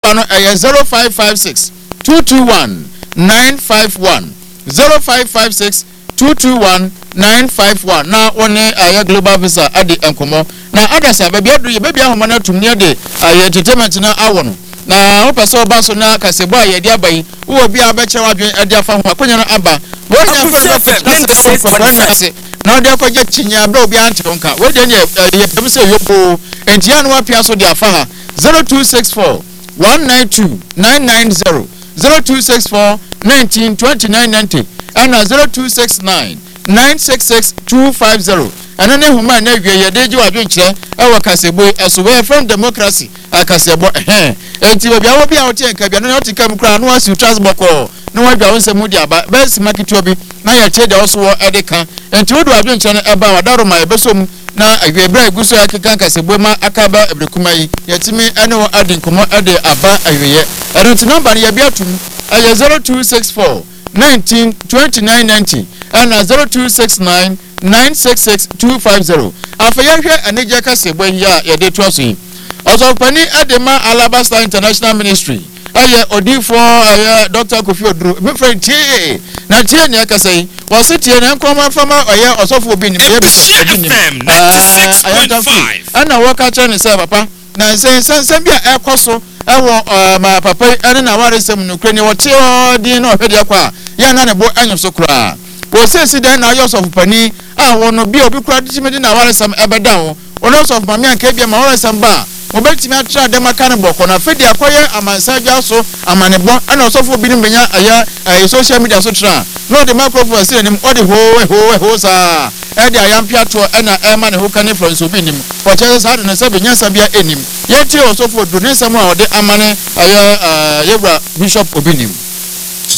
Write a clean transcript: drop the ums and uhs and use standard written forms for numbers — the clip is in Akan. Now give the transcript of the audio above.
number no 0556 221 951 0556 221 951 na one aya global visa ade enkomo na adasa baby adu ye baby ahoma na tumni ade aya entertainment na awono na wo pese oba so na kasebo aye de abai wo obi abeche wadwen ade afa ho akonya no aba wo nya fa na ode akogye chinya bra obi antonka wo de ye pemse yobo entia no apia so de afa ha 0264 192 990 0264 19 2990 and 0269 966 250 and then human na wie ye deji wadwen kire e wo kasebo eso we from democracy akasebo enti we bia wo bia wo tie nka bia no oti kam kra no asi transport ko no wa bia wo nsemu dia ba best market obi na ya che de wo so wo edeka enti wo do wadwen kire no eba wadaro ma ebesom na agwebra eguso akeka kasebo ma akaba ebrekuma yi yetimi ene wo adin komo ade aba ayeye enti number ya bia tum 0264 19 2990 and 0269 966 250 afayahwe aneje kasebo ya yede to so yi osopani adema Alabasta International Ministry aye odifo aye Dr. Kofi Oduro me friend tie na tie ne akasai wasitie na nkoma fama aye osofo obi ni me FM 96.5 ana waka cha ne se papa na sen bia ekoso ewo ma papa ene na waresem no krani wote odin na ohwede akwa ya na ne bo anyum so kura wo sesi den na yosof pani a wono bia obi kura ditimedi na waresem ebeda wo ono sof mami anka bia ma waresem ba obetimi atra dem aka ne boko na fedi akoye amansa bia so amanebo ana osofo bi ni menya aya social media so tra no the microphone say nim odi ho sa e dia yampia to na e ma ne ho kan influence obi nim o che sa de se benya sa bia enim ye ti osofo do ne sam a ode amane aya yebra bishop obi nim